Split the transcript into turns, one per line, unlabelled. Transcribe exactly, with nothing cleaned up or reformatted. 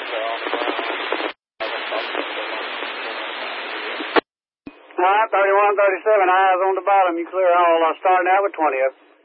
All right, thirty-one, thirty-seven, eyes on the bottom. You clear all. Uh, starting out with twentieth.